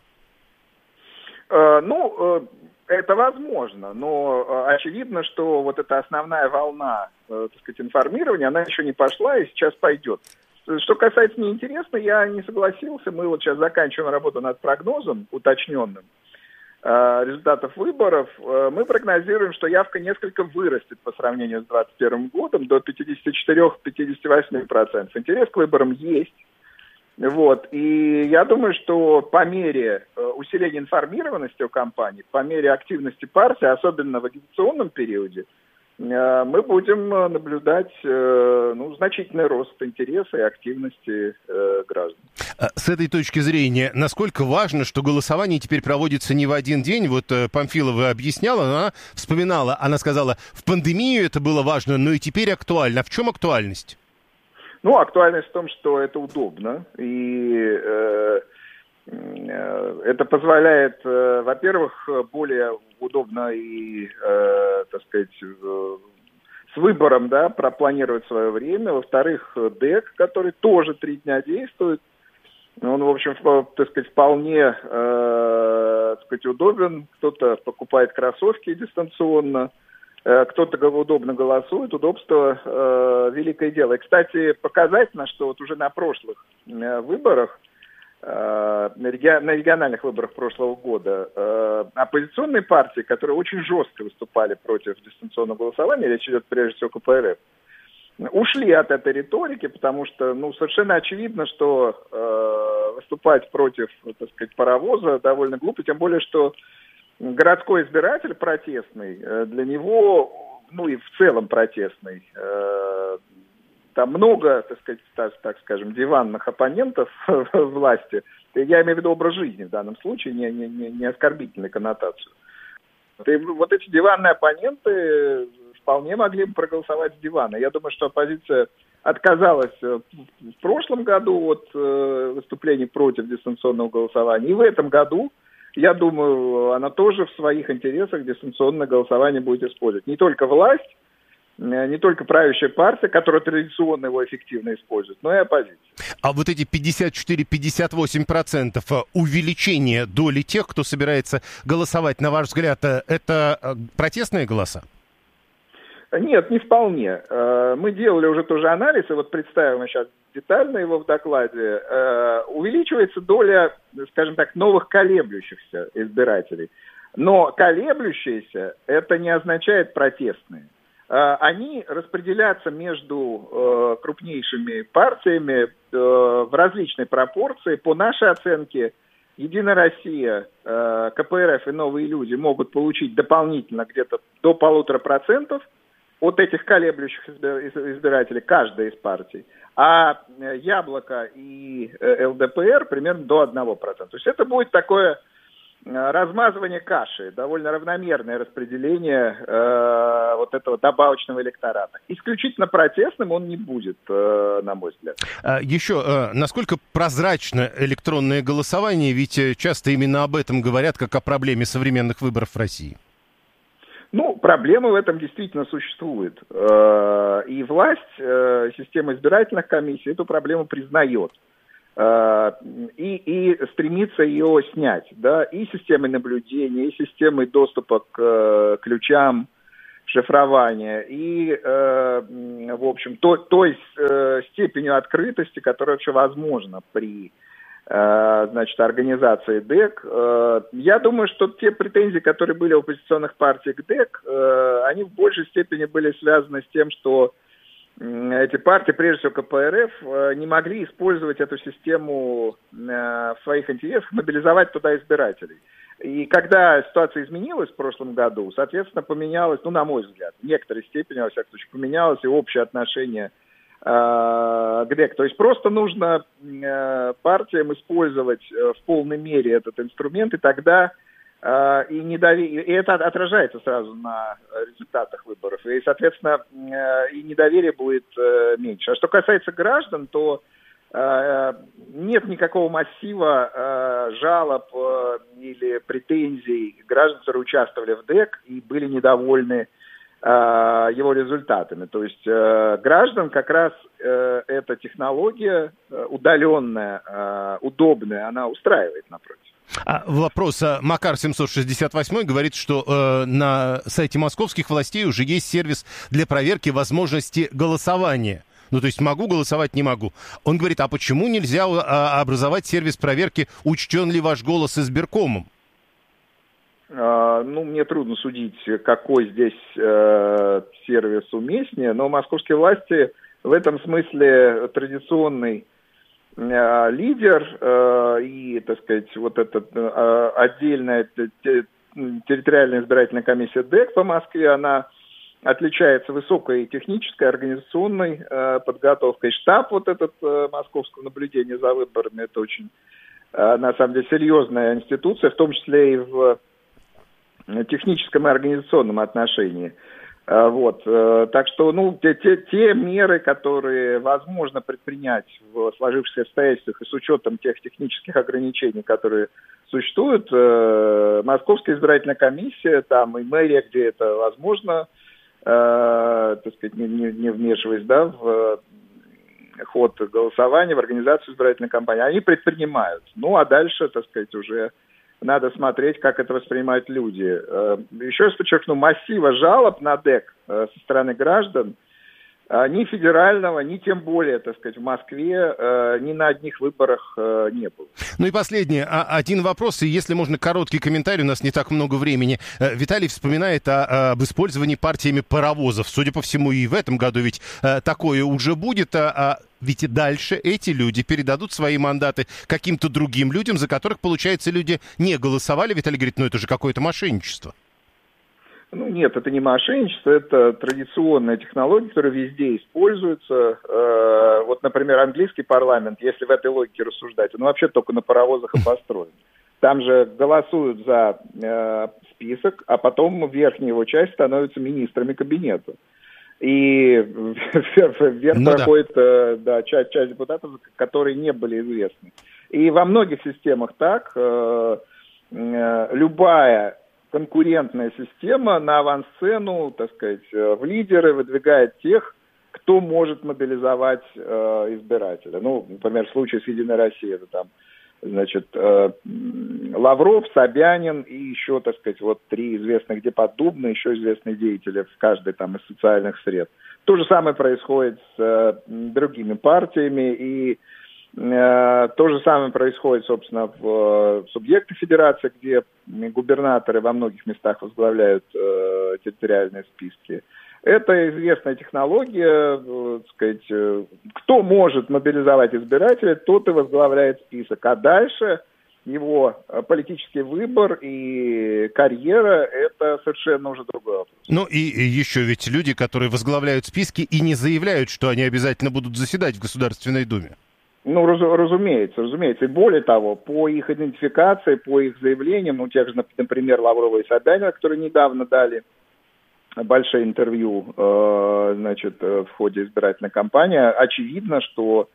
Это возможно, но очевидно, что вот эта основная волна, так сказать, информирования, она еще не пошла и сейчас пойдет. Что касается неинтересно, я не согласился. Мы вот сейчас заканчиваем работу над прогнозом уточненным результатов выборов. Мы прогнозируем, что явка несколько вырастет по сравнению с 2021 годом до 54-58%. Интерес к выборам есть. Вот. И я думаю, что по мере усиления информированности о кампании, по мере активности партии, особенно в агитационном периоде, мы будем наблюдать значительный рост интереса и активности граждан. С этой точки зрения, насколько важно, что голосование теперь проводится не в один день? Вот Памфилова объясняла, она вспоминала, она сказала, в пандемию это было важно, но и теперь актуально. А в чем актуальность? Актуальность в том, что это удобно, и это позволяет, во-первых, более удобно и, так сказать, с выбором, да, пропланировать свое время. Во-вторых, ДЭК, который тоже 3 дня действует, он, в общем, так сказать, вполне, так сказать, удобен. Кто-то покупает кроссовки дистанционно, кто-то удобно голосует, удобство великое дело. И, кстати, показательно, что вот уже на прошлых выборах, на региональных выборах прошлого года, оппозиционные партии, которые очень жестко выступали против дистанционного голосования, речь идет прежде всего о КПРФ, ушли от этой риторики, потому что, совершенно очевидно, что выступать против, так сказать, паровоза довольно глупо, тем более, что городской избиратель протестный, для него, и в целом протестный, там много, так сказать, так скажем, диванных оппонентов власти. Я имею в виду образ жизни в данном случае, не оскорбительную коннотацию. И вот эти диванные оппоненты вполне могли бы проголосовать с дивана. Я думаю, что оппозиция отказалась в прошлом году от выступлений против дистанционного голосования. И в этом году, я думаю, она тоже в своих интересах дистанционное голосование будет использовать. Не только власть, не только правящая партия, которая традиционно его эффективно использует, но и оппозиция. А вот эти 54-58% увеличение доли тех, кто собирается голосовать, на ваш взгляд, это протестные голоса? Нет, не вполне. Мы делали уже тоже анализ, и вот представим сейчас детально его в докладе. Увеличивается доля, скажем так, новых колеблющихся избирателей. Но колеблющиеся это не означает протестные. Они распределятся между крупнейшими партиями в различной пропорции. По нашей оценке, Единая Россия, КПРФ и Новые люди могут получить дополнительно где-то до 1,5% от этих колеблющих избирателей, каждая из партий. А Яблоко и ЛДПР примерно до 1%. То есть это будет такое размазывание каши, довольно равномерное распределение вот этого добавочного электората. Исключительно протестным он не будет, на мой взгляд. Еще, насколько прозрачно электронное голосование? Ведь часто именно об этом говорят, как о проблеме современных выборов в России. Ну, проблема в этом действительно существует. И власть, система избирательных комиссий эту проблему признает. И стремится ее снять, да, и системой наблюдения, и системой доступа к ключам шифрования, и, в общем, той степенью открытости, которая вообще возможна при, значит, организации ДЭК. Я думаю, что те претензии, которые были у оппозиционных партий к ДЭК, они в большей степени были связаны с тем, что эти партии, прежде всего КПРФ, не могли использовать эту систему в своих интересах, мобилизовать туда избирателей. И когда ситуация изменилась в прошлом году, соответственно, поменялось, ну, на мой взгляд, в некоторой степени, во всяком случае, поменялось и общее отношение к ДЭК. То есть просто нужно партиям использовать в полной мере этот инструмент, и тогда и это отражается сразу на результатах выборов. И, соответственно, и недоверие будет меньше. А что касается граждан, то нет никакого массива жалоб или претензий граждан, которые участвовали в ДЭК и были недовольны его результатами. То есть граждан как раз эта технология удаленная, удобная, она устраивает, напротив. Вопрос. Макар 768 говорит, что на сайте московских властей уже есть сервис для проверки возможности голосования. Ну, то есть могу голосовать, не могу. Он говорит, а почему нельзя образовать сервис проверки, учтен ли ваш голос избиркомом? Ну, мне трудно судить, какой здесь сервис уместнее, но московские власти в этом смысле традиционный лидер и, так сказать, вот эта отдельная территориальная избирательная комиссия ДЭК по Москве, она отличается высокой технической, организационной подготовкой. Штаб вот этот московского наблюдения за выборами, это очень, на самом деле, серьезная институция, в том числе и в техническом и организационном отношении. Вот. Так что, ну, те меры, которые возможно предпринять в сложившихся обстоятельствах и с учетом тех технических ограничений, которые существуют, Московская избирательная комиссия, там и мэрия, где это возможно, так сказать, не вмешиваясь, да, в ход голосования, в организацию избирательной кампании, они предпринимают. Ну, а дальше, так сказать, уже надо смотреть, как это воспринимают люди. Еще раз подчеркну, массива жалоб на ДЭК со стороны граждан ни федерального, ни тем более, так сказать, в Москве ни на одних выборах не было. Ну и последний, один вопрос, и если можно короткий комментарий, у нас не так много времени. Виталий вспоминает об использовании партиями паровозов. Судя по всему, и в этом году ведь такое уже будет. Ведь и дальше эти люди передадут свои мандаты каким-то другим людям, за которых, получается, люди не голосовали. Виталий говорит, ну это же какое-то мошенничество. Ну нет, это не мошенничество, это традиционная технология, которая везде используется. Вот, например, английский парламент, если в этой логике рассуждать, он вообще только на паровозах и построен. Там же голосуют за список, а потом верхняя его часть становится министрами кабинета. И вверх проходит часть депутатов, которые не были известны. И во многих системах так. Любая конкурентная система на авансцену, так сказать, в лидеры выдвигает тех, кто может мобилизовать избирателя. Ну, например, в случае с Единой Россией это там значит, Лавров, Собянин и еще, так сказать, вот 3 известных депутата, Дубна, еще известные деятели в каждой там из социальных сред. То же самое происходит с другими партиями, и то же самое происходит, собственно, в субъектах федерации, где губернаторы во многих местах возглавляют территориальные списки. Это известная технология, так сказать, кто может мобилизовать избирателей, тот и возглавляет список, а дальше его политический выбор и карьера – это совершенно уже другой вопрос. Ну и еще ведь люди, которые возглавляют списки и не заявляют, что они обязательно будут заседать в Государственной Думе. Ну, разумеется. И более того, по их идентификации, по их заявлениям, ну, тех же, например, Лаврова и Собянина, которые недавно дали большое интервью, значит, в ходе избирательной кампании, очевидно, что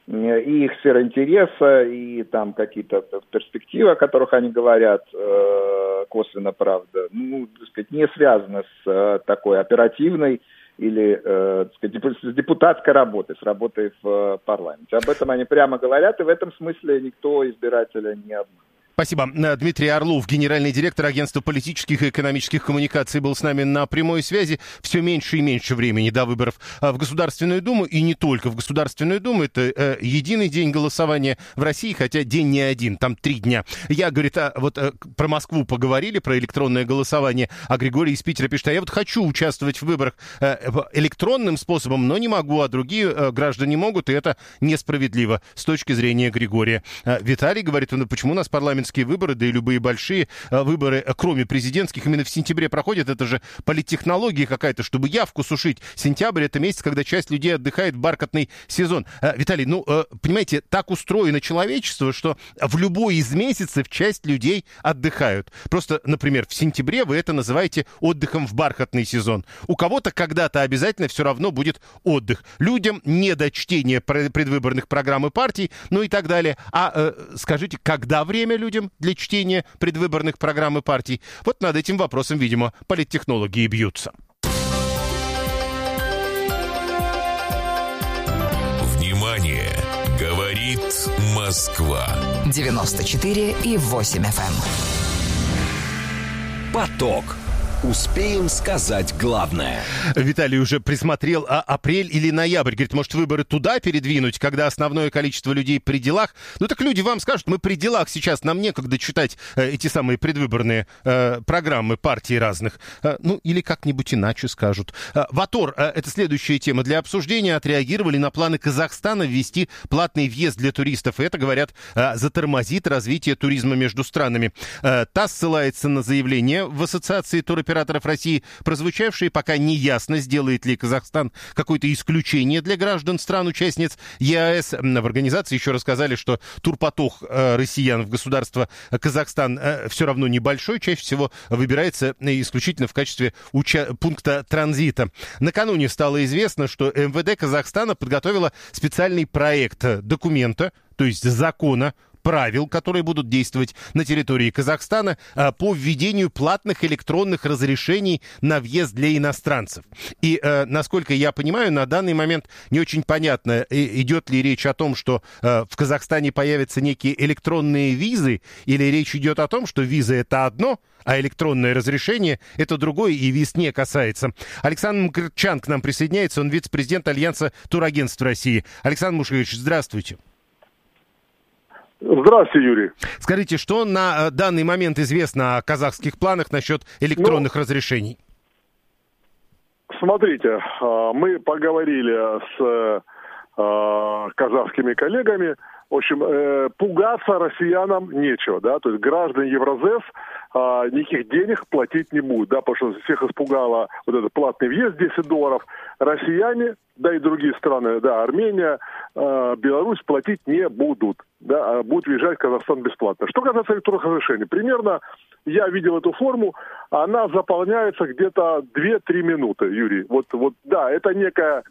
и их сфера интереса, и там какие-то перспективы, о которых они говорят, косвенно, правда, ну, так сказать, не связаны с такой оперативной или, так сказать, с депутатской работой, с работой в парламенте. Об этом они прямо говорят, и в этом смысле никто избирателя не обманывает. Спасибо. Дмитрий Орлов, генеральный директор Агентства политических и экономических коммуникаций, был с нами на прямой связи. Все меньше и меньше времени до выборов в Государственную Думу, и не только в Государственную Думу. Это единый день голосования в России, хотя день не один, там 3 дня. Я, говорит, вот про Москву поговорили, про электронное голосование, а Григорий из Питера пишет, а я вот хочу участвовать в выборах электронным способом, но не могу, а другие граждане могут, и это несправедливо с точки зрения Григория. Виталий говорит, ну почему у нас парламентские выборы, да и любые большие выборы, кроме президентских, именно в сентябре проходят. Это же политтехнология какая-то, чтобы явку сушить. Сентябрь — это месяц, когда часть людей отдыхает в бархатный сезон. Виталий, ну, понимаете, так устроено человечество, что в любой из месяцев часть людей отдыхают. Просто, например, в сентябре вы это называете отдыхом в бархатный сезон. У кого-то когда-то обязательно все равно будет отдых. Людям не до чтения предвыборных программ и партий, ну и так далее. А скажите, когда время людям для чтения предвыборных программ и партий? Вот над этим вопросом, видимо, политтехнологи и бьются. Внимание! Говорит Москва. 94,8 FM. Поток. Успеем сказать главное. Виталий уже присмотрел, апрель или ноябрь. Говорит, может, выборы туда передвинуть, когда основное количество людей при делах? Ну так люди вам скажут, мы при делах сейчас, нам некогда читать эти самые предвыборные программы партий разных. Ну или как-нибудь иначе скажут. ВАТОР, это следующая тема для обсуждения, отреагировали на планы Казахстана ввести платный въезд для туристов. И это, говорят, затормозит развитие туризма между странами. ТАСС ссылается на заявление в Ассоциации туроператоров России, прозвучавшие, пока не ясно, сделает ли Казахстан какое-то исключение для граждан стран-участниц ЕАЭС. В организации еще рассказали, что турпоток россиян в государство Казахстан все равно небольшой, чаще всего выбирается исключительно в качестве пункта транзита. Накануне стало известно, что МВД Казахстана подготовило специальный проект документа, то есть закона, правил, которые будут действовать на территории Казахстана по введению платных электронных разрешений на въезд для иностранцев. И, насколько я понимаю, на данный момент не очень понятно, идет ли речь о том, что в Казахстане появятся некие электронные визы, или речь идет о том, что виза — это одно, а электронное разрешение — это другое, и виз не касается. Александр Мкртчян к нам присоединяется, он вице-президент Альянса турагентств России. Александр Мушевич, здравствуйте. Здравствуйте, Юрий. Скажите, что на данный момент известно о казахских планах насчет электронных разрешений? Смотрите, мы поговорили с казахскими коллегами. В общем, пугаться россиянам нечего, да, то есть граждане Евразес никаких денег платить не будут, да, потому что всех испугало вот этот платный въезд $10. Россияне, да и другие страны, да, Армения, Беларусь платить не будут, да, а будут въезжать в Казахстан бесплатно. Что касается электронных разрешений, примерно я видел эту форму, она заполняется где-то 2-3 минуты, Юрий. Вот, да, это некая...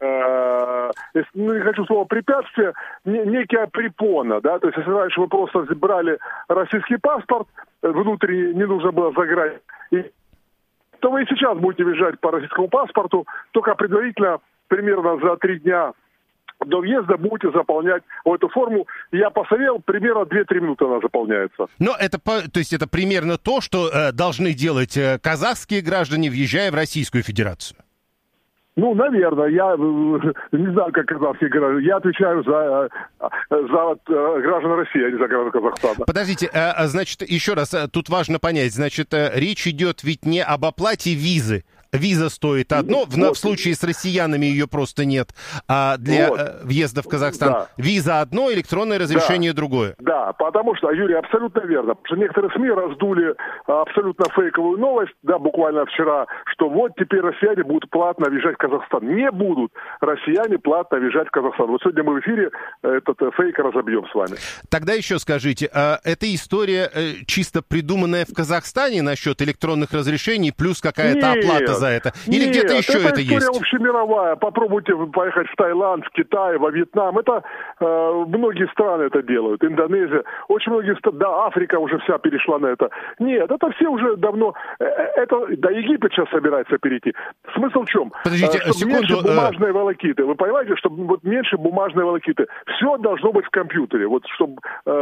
не хочу слова препятствие, некая препона, да, то есть если раньше вы просто брали российский паспорт, внутренний не нужно было заграть, то вы и сейчас будете въезжать по российскому паспорту, только предварительно примерно за 3 дня до въезда будете заполнять эту форму. Я посмотрел, примерно 2-3 минуты она заполняется. Но то есть это примерно то, что должны делать казахские граждане, въезжая в Российскую Федерацию. Ну, наверное, я не знаю, как казахские граждане. Я отвечаю за граждан России, а не за граждан Казахстана. Подождите, значит, еще раз, тут важно понять, значит, речь идет ведь не об оплате визы. Виза стоит одно, в случае с россиянами ее просто нет, а для въезда в Казахстан виза одно, электронное разрешение другое. Да, потому что, Юрий, абсолютно верно, потому что некоторые СМИ раздули абсолютно фейковую новость, буквально вчера, что вот теперь россияне будут платно въезжать в Казахстан. Не будут россияне платно въезжать в Казахстан. Вот сегодня мы в эфире этот фейк разобьем с вами. Тогда еще скажите, эта история чисто придуманная в Казахстане насчет электронных разрешений, плюс какая-то оплата за это? Или где-то еще это есть? Это история общемировая. Попробуйте поехать в Таиланд, в Китай, во Вьетнам. Это многие страны это делают. Индонезия. Очень многие страны. Да, Африка уже вся перешла на это. Нет, это все уже давно... Египет сейчас собирается перейти. Смысл в чем? Подождите, чтобы секунду. Меньше бумажной волокиты. Вы понимаете, чтобы вот меньше бумажной волокиты. Все должно быть в компьютере. Вот чтобы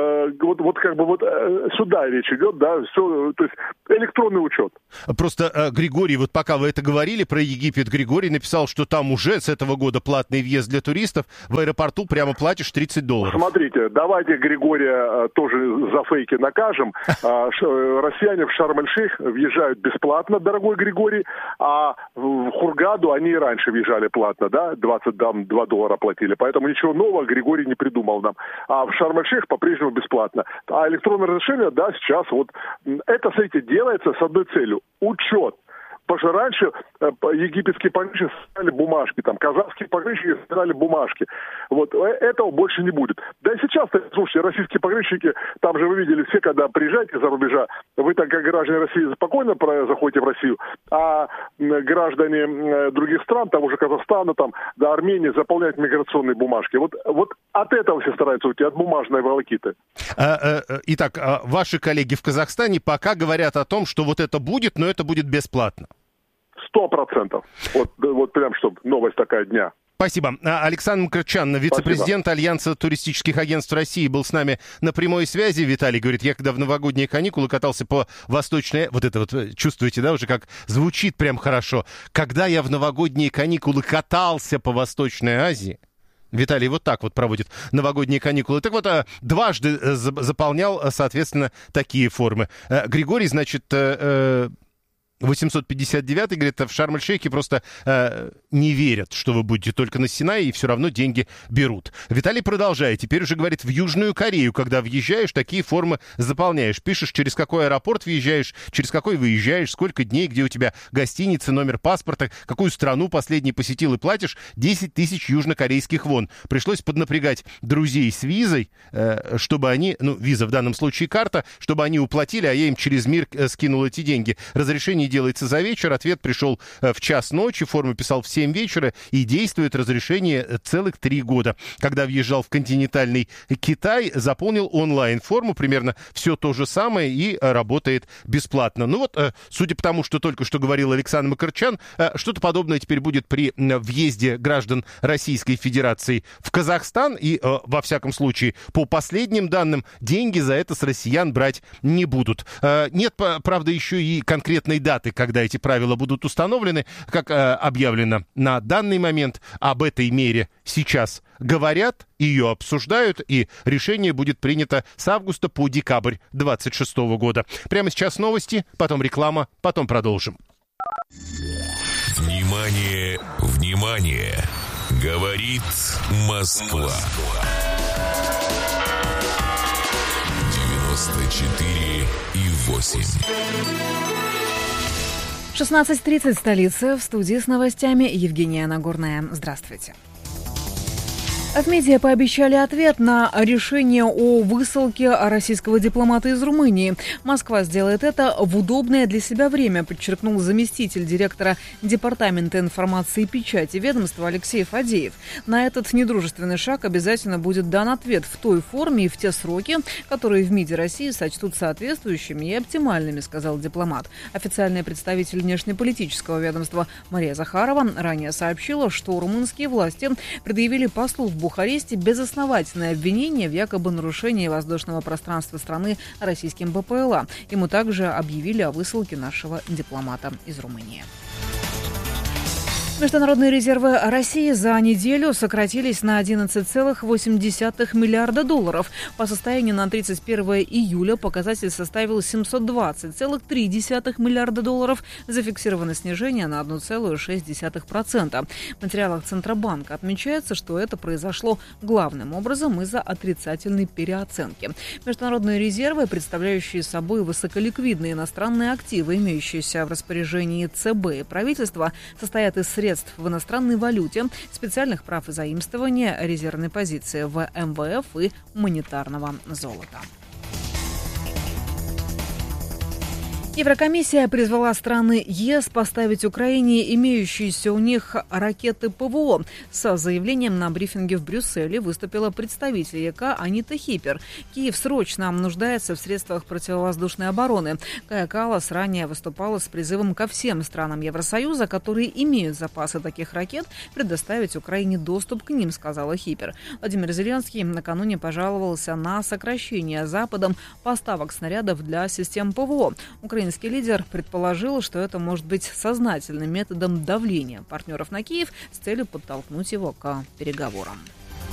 сюда речь идет, да, все, то есть электронный учет. Просто Григорий, вот пока вы это говорили про Египет, Григорий написал, что там уже с этого года платный въезд для туристов. В аэропорту прямо платишь $30. Смотрите, давайте Григория тоже за фейки накажем. Россияне в Шарм-эль-Шейх въезжают бесплатно, дорогой Григорий, а в Хургаду они и раньше въезжали платно, да, $22 платили. Поэтому ничего нового Григорий не придумал нам. А в Шарм-эль-Шейх по-прежнему бесплатно. А электронное разрешение, да, сейчас вот это, смотрите, делается с одной целью – учет. Потому что раньше египетские пограничники собирали бумажки, там казахские пограничники собирали бумажки. Вот этого больше не будет. Да и сейчас, слушайте, российские пограничники, там же вы видели все, когда приезжаете за рубежа, вы так как граждане России спокойно заходите в Россию, а граждане других стран, того же Казахстана, там, да, Армении, заполняют миграционные бумажки. Вот от этого все стараются уйти, от бумажной волокиты. Итак, ваши коллеги в Казахстане пока говорят о том, что вот это будет, но это будет бесплатно. 100%. Вот прям, чтобы новость такая дня. Спасибо. Александр Мкртчян, вице-президент Альянса туристических агентств России, был с нами на прямой связи. Виталий говорит, я когда в новогодние каникулы катался по Восточной... Вот это вот, чувствуете, да, уже как звучит прям хорошо. Когда я в новогодние каникулы катался по Восточной Азии... Виталий вот так вот проводит новогодние каникулы. Так вот, дважды заполнял, соответственно, такие формы. Григорий, значит... 859 говорит, в Шарм-эль-Шейхе просто не верят, что вы будете только на Синае, и все равно деньги берут. Виталий продолжает. Теперь уже говорит, в Южную Корею, когда въезжаешь, такие формы заполняешь. Пишешь, через какой аэропорт въезжаешь, через какой выезжаешь, сколько дней, где у тебя гостиница, номер паспорта, какую страну последний посетил, и платишь 10 тысяч южнокорейских вон. Пришлось поднапрягать друзей с визой, чтобы они, виза в данном случае карта, чтобы они уплатили, а я им через МИР скинул эти деньги. Разрешение делается за вечер, ответ пришел в час ночи, форму писал в 7 вечера, и действует разрешение целых 3 года. Когда въезжал в континентальный Китай, заполнил онлайн-форму, примерно все то же самое, и работает бесплатно. Судя по тому, что только что говорил Александр Мкртчян, что-то подобное теперь будет при въезде граждан Российской Федерации в Казахстан, и, во всяком случае, по последним данным, деньги за это с россиян брать не будут. Нет, правда, еще и конкретной даты, когда эти правила будут установлены, как объявлено на данный момент. Об этой мере сейчас говорят, ее обсуждают, и решение будет принято с августа по декабрь 2026 года. Прямо сейчас новости, потом реклама, потом продолжим. Внимание, внимание! Говорит Москва. 94,8. 16:30 в столице. В студии с новостями Евгения Нагорная. Здравствуйте. В медиа пообещали ответ на решение о высылке российского дипломата из Румынии. Москва сделает это в удобное для себя время, подчеркнул заместитель директора Департамента информации и печати ведомства Алексей Фадеев. На этот недружественный шаг обязательно будет дан ответ в той форме и в те сроки, которые в МИДе России сочтут соответствующими и оптимальными, сказал дипломат. Официальный представитель внешнеполитического ведомства Мария Захарова ранее сообщила, что румынские власти предъявили послу в Бухаресте безосновательное обвинение в якобы нарушении воздушного пространства страны российским БПЛА. Ему также объявили о высылке нашего дипломата из Румынии. Международные резервы России за неделю сократились на 11,8 миллиарда долларов. По состоянию на 31 июля показатель составил 720,3 миллиарда долларов. Зафиксировано снижение на 1,6%. В материалах Центробанка отмечается, что это произошло главным образом из-за отрицательной переоценки. Международные резервы, представляющие собой высоколиквидные иностранные активы, имеющиеся в распоряжении ЦБ и правительства, состоят из средств в иностранной валюте, специальных прав и заимствования, резервной позиции в МВФ и монетарного золота. Еврокомиссия призвала страны ЕС поставить Украине имеющиеся у них ракеты ПВО. С заявлением на брифинге в Брюсселе выступила представитель ЕК Анита Хипер. Киев срочно нуждается в средствах противовоздушной обороны. Кая Каллас ранее выступала с призывом ко всем странам Евросоюза, которые имеют запасы таких ракет, предоставить Украине доступ к ним, сказала Хипер. Владимир Зеленский накануне пожаловался на сокращение Западом поставок снарядов для систем ПВО. Украинский лидер предположил, что это может быть сознательным методом давления партнеров на Киев с целью подтолкнуть его к переговорам.